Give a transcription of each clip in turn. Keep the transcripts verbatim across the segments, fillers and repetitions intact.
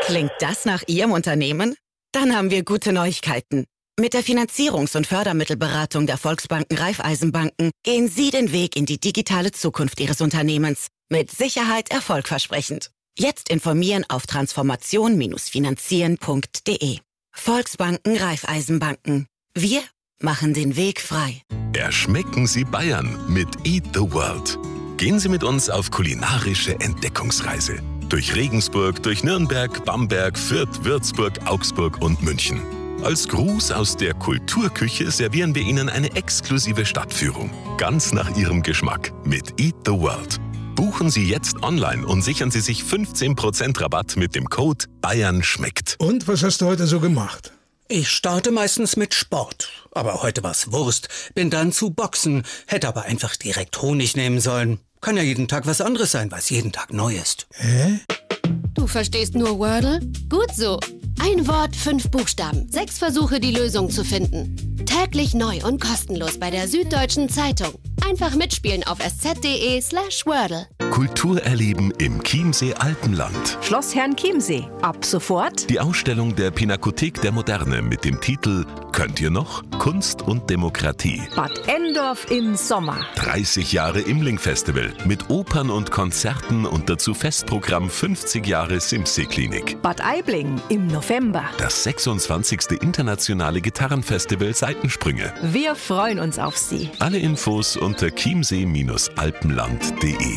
Klingt das nach Ihrem Unternehmen? Dann haben wir gute Neuigkeiten. Mit der Finanzierungs- und Fördermittelberatung der Volksbanken Raiffeisenbanken gehen Sie den Weg in die digitale Zukunft Ihres Unternehmens. Mit Sicherheit erfolgversprechend. Jetzt informieren auf transformation finanzieren punkt de. Volksbanken Raiffeisenbanken. Wir machen den Weg frei. Erschmecken Sie Bayern mit Eat the World. Gehen Sie mit uns auf kulinarische Entdeckungsreise. Durch Regensburg, durch Nürnberg, Bamberg, Fürth, Würzburg, Augsburg und München. Als Gruß aus der Kulturküche servieren wir Ihnen eine exklusive Stadtführung. Ganz nach Ihrem Geschmack mit Eat the World. Buchen Sie jetzt online und sichern Sie sich fünfzehn Prozent Rabatt mit dem Code Bayern schmeckt. Und was hast du heute so gemacht? Ich starte meistens mit Sport. Aber heute war's Wurst. Bin dann zu Boxen. Hätte aber einfach direkt Honig nehmen sollen. Kann ja jeden Tag was anderes sein, weil es jeden Tag neu ist. Hä? Du verstehst nur Wordle? Gut so. Ein Wort, fünf Buchstaben. Sechs Versuche, die Lösung zu finden. Täglich neu und kostenlos bei der Süddeutschen Zeitung. Einfach mitspielen auf sz.de slash Wordle. Kultur erleben im Chiemsee Alpenland. Schloss Herrn Chiemsee. Ab sofort. Die Ausstellung der Pinakothek der Moderne mit dem Titel Könnt ihr noch? Kunst und Demokratie. Bad Endorf im Sommer. dreißig Jahre Imling-Festival mit Opern und Konzerten und dazu Festprogramm fünfzig Jahre Simsee-Klinik. Bad Aibling im November. Das sechsundzwanzigste internationale Gitarrenfestival Seitensprünge. Wir freuen uns auf Sie. Alle Infos unter chiemsee alpenland punkt de.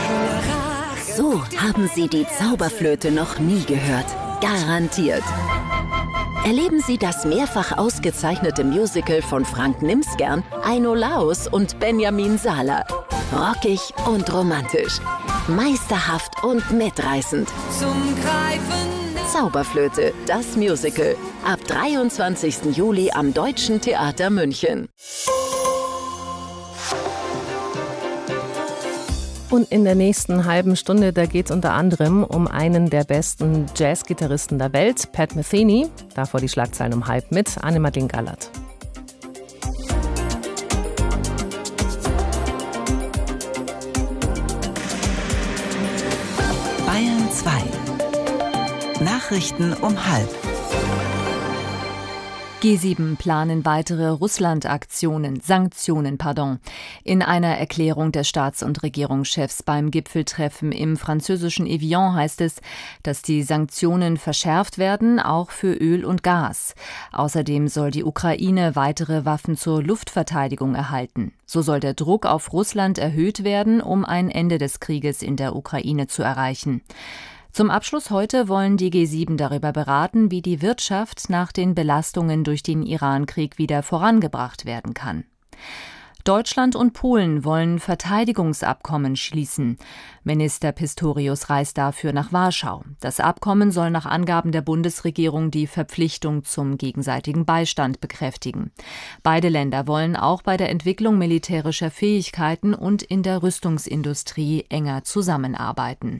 So haben Sie die Zauberflöte noch nie gehört. Garantiert. Erleben Sie das mehrfach ausgezeichnete Musical von Frank Nimsgern, Aino Laus und Benjamin Sala. Rockig und romantisch. Meisterhaft und mitreißend. Zum Greifen. Zauberflöte, das Musical. Ab dreiundzwanzigsten Juli am Deutschen Theater München. Und in der nächsten halben Stunde, da geht es unter anderem um einen der besten Jazzgitarristen der Welt, Pat Metheny. Davor die Schlagzeilen um halb mit Anne-Madeleine Gallert. Bayern zwei. Nachrichten um halb. G sieben planen weitere Russland-Aktionen, Sanktionen, pardon. In einer Erklärung der Staats- und Regierungschefs beim Gipfeltreffen im französischen Evian heißt es, dass die Sanktionen verschärft werden, auch für Öl und Gas. Außerdem soll die Ukraine weitere Waffen zur Luftverteidigung erhalten. So soll der Druck auf Russland erhöht werden, um ein Ende des Krieges in der Ukraine zu erreichen. Zum Abschluss heute wollen die G sieben darüber beraten, wie die Wirtschaft nach den Belastungen durch den Iran-Krieg wieder vorangebracht werden kann. Deutschland und Polen wollen Verteidigungsabkommen schließen. Minister Pistorius reist dafür nach Warschau. Das Abkommen soll nach Angaben der Bundesregierung die Verpflichtung zum gegenseitigen Beistand bekräftigen. Beide Länder wollen auch bei der Entwicklung militärischer Fähigkeiten und in der Rüstungsindustrie enger zusammenarbeiten.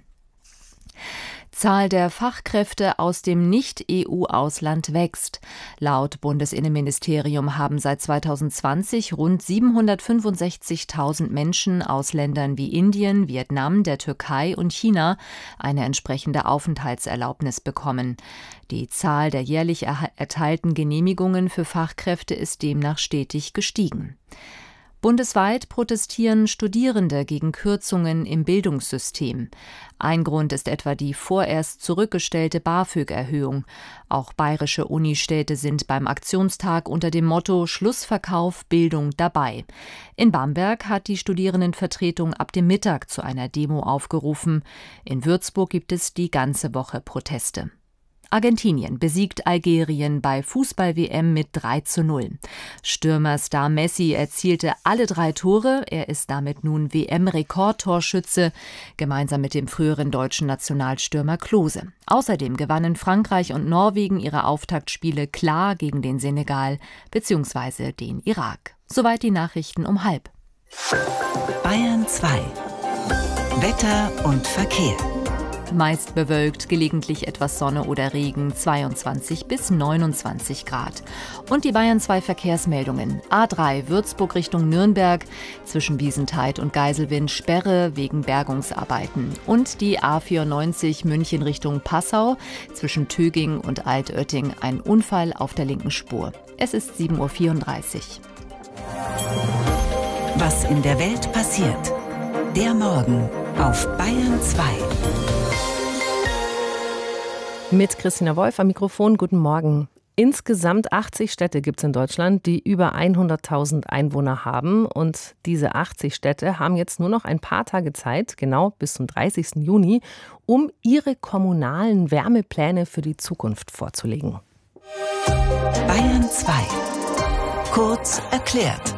Zahl der Fachkräfte aus dem Nicht-E U-Ausland wächst. Laut Bundesinnenministerium haben seit zweitausendzwanzig rund siebenhundertfünfundsechzigtausend Menschen aus Ländern wie Indien, Vietnam, der Türkei und China eine entsprechende Aufenthaltserlaubnis bekommen. Die Zahl der jährlich erteilten Genehmigungen für Fachkräfte ist demnach stetig gestiegen. Bundesweit protestieren Studierende gegen Kürzungen im Bildungssystem. Ein Grund ist etwa die vorerst zurückgestellte BAföG-Erhöhung. Auch bayerische Unistädte sind beim Aktionstag unter dem Motto Schlussverkauf Bildung dabei. In Bamberg hat die Studierendenvertretung ab dem Mittag zu einer Demo aufgerufen. In Würzburg gibt es die ganze Woche Proteste. Argentinien besiegt Algerien bei Fußball-W M mit drei zu null. Stürmerstar Messi erzielte alle drei Tore. Er ist damit nun W M-Rekordtorschütze, gemeinsam mit dem früheren deutschen Nationalstürmer Klose. Außerdem gewannen Frankreich und Norwegen ihre Auftaktspiele klar gegen den Senegal bzw. den Irak. Soweit die Nachrichten um halb. Bayern zwei. Wetter und Verkehr. meist bewölkt, gelegentlich etwas Sonne oder Regen, zweiundzwanzig bis neunundzwanzig Grad. Und die Bayern zwei Verkehrsmeldungen. A drei Würzburg Richtung Nürnberg, zwischen Wiesentheid und Geiselwind Sperre wegen Bergungsarbeiten. Und die A vierundneunzig München Richtung Passau, zwischen Töging und Altötting ein Unfall auf der linken Spur. Es ist sieben Uhr vierunddreißig. Was in der Welt passiert. Der Morgen auf Bayern zwei. Mit Christina Wolf am Mikrofon, guten Morgen. Insgesamt achtzig Städte gibt es in Deutschland, die über hunderttausend Einwohner haben. Und diese achtzig Städte haben jetzt nur noch ein paar Tage Zeit, genau bis zum dreißigsten Juni, um ihre kommunalen Wärmepläne für die Zukunft vorzulegen. Bayern zwei. Kurz erklärt.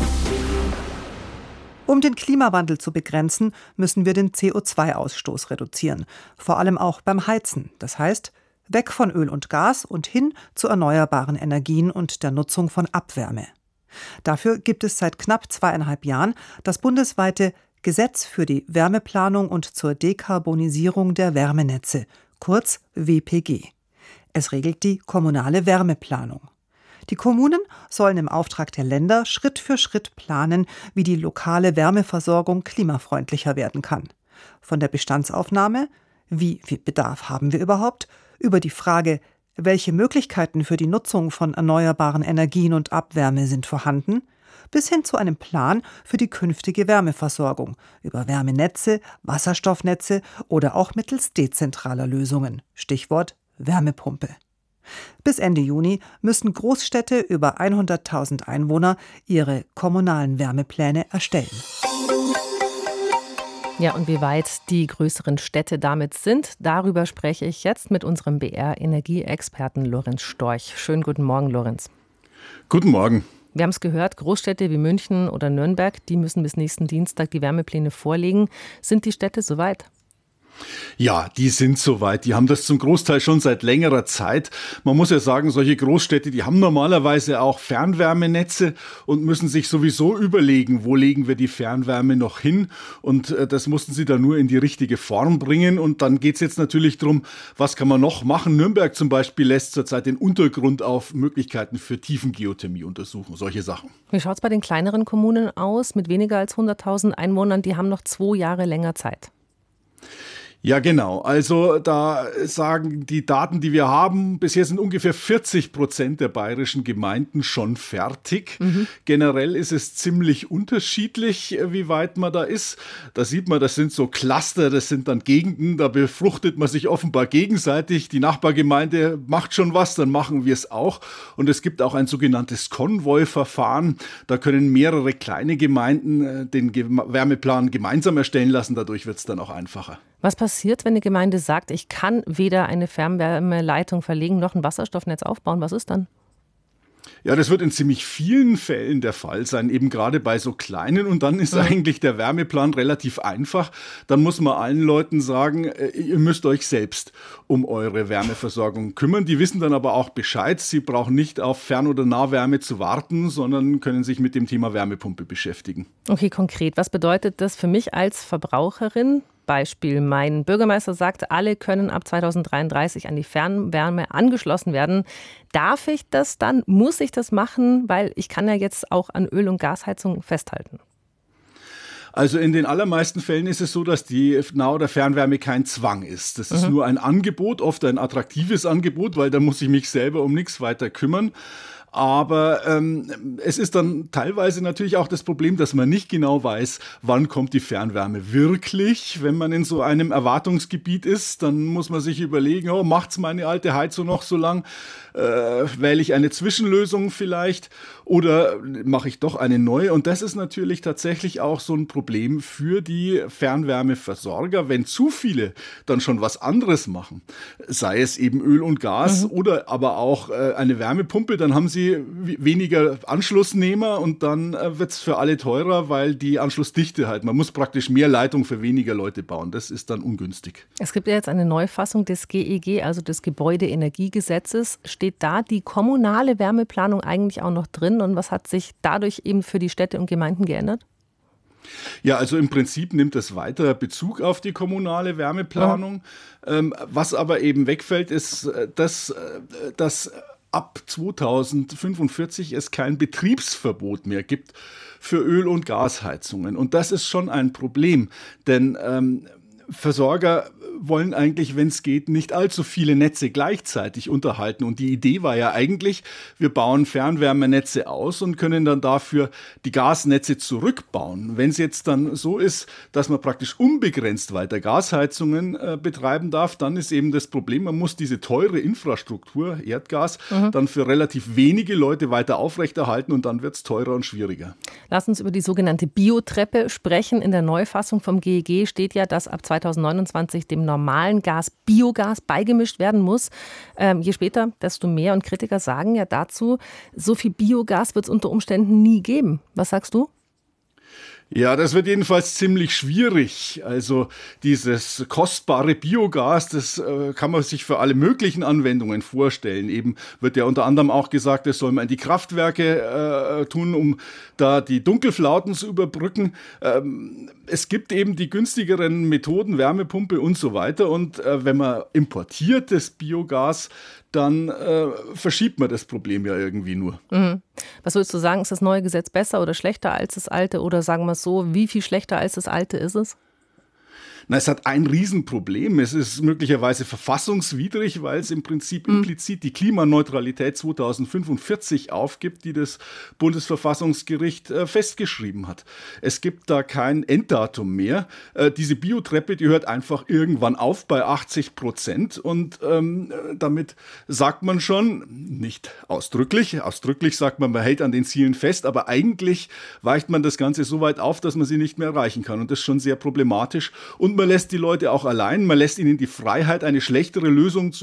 Um den Klimawandel zu begrenzen, müssen wir den C O zwei Ausstoß reduzieren. Vor allem auch beim Heizen. Das heißt, weg von Öl und Gas und hin zu erneuerbaren Energien und der Nutzung von Abwärme. Dafür gibt es seit knapp zweieinhalb Jahren das bundesweite Gesetz für die Wärmeplanung und zur Dekarbonisierung der Wärmenetze, kurz W P G. Es regelt die kommunale Wärmeplanung. Die Kommunen sollen im Auftrag der Länder Schritt für Schritt planen, wie die lokale Wärmeversorgung klimafreundlicher werden kann. Von der Bestandsaufnahme, wie viel Bedarf haben wir überhaupt, über die Frage, welche Möglichkeiten für die Nutzung von erneuerbaren Energien und Abwärme sind vorhanden, bis hin zu einem Plan für die künftige Wärmeversorgung über Wärmenetze, Wasserstoffnetze oder auch mittels dezentraler Lösungen. Stichwort Wärmepumpe. Bis Ende Juni müssen Großstädte über hunderttausend Einwohner ihre kommunalen Wärmepläne erstellen. Ja, und wie weit die größeren Städte damit sind, darüber spreche ich jetzt mit unserem B R-Energieexperten Lorenz Storch. Schönen guten Morgen, Lorenz. Guten Morgen. Wir haben es gehört, Großstädte wie München oder Nürnberg, die müssen bis nächsten Dienstag die Wärmepläne vorlegen. Sind die Städte soweit? Ja, die sind soweit. Die haben das zum Großteil schon seit längerer Zeit. Man muss ja sagen, solche Großstädte, die haben normalerweise auch Fernwärmenetze und müssen sich sowieso überlegen, wo legen wir die Fernwärme noch hin. Und äh, das mussten sie dann nur in die richtige Form bringen. Und dann geht es jetzt natürlich darum, was kann man noch machen. Nürnberg zum Beispiel lässt zurzeit den Untergrund auf Möglichkeiten für Tiefengeothermie untersuchen, solche Sachen. Wie schaut es bei den kleineren Kommunen aus mit weniger als hunderttausend Einwohnern? Die haben noch zwei Jahre länger Zeit. Ja, genau. Also da sagen die Daten, die wir haben, bisher sind ungefähr vierzig Prozent der bayerischen Gemeinden schon fertig. Mhm. Generell ist es ziemlich unterschiedlich, wie weit man da ist. Da sieht man, das sind so Cluster, das sind dann Gegenden, da befruchtet man sich offenbar gegenseitig. Die Nachbargemeinde macht schon was, dann machen wir es auch. Und es gibt auch ein sogenanntes Konvoi-Verfahren. Da können mehrere kleine Gemeinden den Wärmeplan gemeinsam erstellen lassen. Dadurch wird es dann auch einfacher. Was passiert, wenn eine Gemeinde sagt, ich kann weder eine Fernwärmeleitung verlegen noch ein Wasserstoffnetz aufbauen? Was ist dann? Ja, das wird in ziemlich vielen Fällen der Fall sein, eben gerade bei so kleinen. Und dann ist mhm. eigentlich der Wärmeplan relativ einfach. Dann muss man allen Leuten sagen, ihr müsst euch selbst um eure Wärmeversorgung kümmern. Die wissen dann aber auch Bescheid. Sie brauchen nicht auf Fern- oder Nahwärme zu warten, sondern können sich mit dem Thema Wärmepumpe beschäftigen. Okay, konkret. Was bedeutet das für mich als Verbraucherin? Beispiel, mein Bürgermeister sagt, alle können ab zweitausenddreiunddreißig an die Fernwärme angeschlossen werden. Darf ich das dann? Muss ich das machen? Weil ich kann ja jetzt auch an Öl- und Gasheizung festhalten. Also in den allermeisten Fällen ist es so, dass die Nah- oder Fernwärme kein Zwang ist. Das ist mhm. nur ein Angebot, oft ein attraktives Angebot, weil da muss ich mich selber um nichts weiter kümmern. Aber ähm, es ist dann teilweise natürlich auch das Problem, dass man nicht genau weiß, wann kommt die Fernwärme wirklich. Wenn man in so einem Erwartungsgebiet ist, dann muss man sich überlegen, oh, macht's meine alte Heizung noch so lang? Äh, wähle ich eine Zwischenlösung vielleicht oder mache ich doch eine neue? Und das ist natürlich tatsächlich auch so ein Problem für die Fernwärmeversorger, wenn zu viele dann schon was anderes machen, sei es eben Öl und Gas mhm. oder aber auch äh, eine Wärmepumpe, dann haben sie weniger Anschlussnehmer und dann äh, wird es für alle teurer, weil die Anschlussdichte halt, man muss praktisch mehr Leitung für weniger Leute bauen. Das ist dann ungünstig. Es gibt ja jetzt eine Neufassung des G E G, also des Gebäudeenergiegesetzes. Steht da die kommunale Wärmeplanung eigentlich auch noch drin und was hat sich dadurch eben für die Städte und Gemeinden geändert? Ja, also im Prinzip nimmt es weiter Bezug auf die kommunale Wärmeplanung. Ja. Ähm, was aber eben wegfällt, ist, dass, dass ab zweitausendfünfundvierzig es kein Betriebsverbot mehr gibt für Öl- und Gasheizungen. Und das ist schon ein Problem, denn ähm, Versorger wollen eigentlich, wenn es geht, nicht allzu viele Netze gleichzeitig unterhalten. Und die Idee war ja eigentlich, wir bauen Fernwärmenetze aus und können dann dafür die Gasnetze zurückbauen. Wenn es jetzt dann so ist, dass man praktisch unbegrenzt weiter Gasheizungen äh, betreiben darf, dann ist eben das Problem, man muss diese teure Infrastruktur, Erdgas, mhm. dann für relativ wenige Leute weiter aufrechterhalten und dann wird es teurer und schwieriger. Lass uns über die sogenannte Biotreppe sprechen. In der Neufassung vom G E G steht ja, dass ab zweitausendneunundzwanzig dem normalen Gas Biogas beigemischt werden muss. Ähm, je später, desto mehr. Und Kritiker sagen ja dazu, so viel Biogas wird es unter Umständen nie geben. Was sagst du? Ja, das wird jedenfalls ziemlich schwierig. Also dieses kostbare Biogas, das äh, kann man sich für alle möglichen Anwendungen vorstellen. Eben wird ja unter anderem auch gesagt, das soll man in die Kraftwerke äh, tun, um da die Dunkelflauten zu überbrücken. Ähm, es gibt eben die günstigeren Methoden, Wärmepumpe und so weiter. Und äh, wenn man importiertes Biogas, dann äh, verschiebt man das Problem ja irgendwie nur. Mhm. Was würdest du sagen, ist das neue Gesetz besser oder schlechter als das alte? Oder sagen wir es so, wie viel schlechter als das alte ist es? Na, es hat ein Riesenproblem. Es ist möglicherweise verfassungswidrig, weil es im Prinzip mhm. implizit die Klimaneutralität zweitausendfünfundvierzig aufgibt, die das Bundesverfassungsgericht äh, festgeschrieben hat. Es gibt da kein Enddatum mehr. Äh, diese Biotreppe, die hört einfach irgendwann auf bei achtzig Prozent. Und ähm, damit sagt man schon, nicht ausdrücklich, ausdrücklich sagt man, man hält an den Zielen fest, aber eigentlich weicht man das Ganze so weit auf, dass man sie nicht mehr erreichen kann. Und das ist schon sehr problematisch. Und man lässt die Leute auch allein, man lässt ihnen die Freiheit, eine schlechtere Lösung zu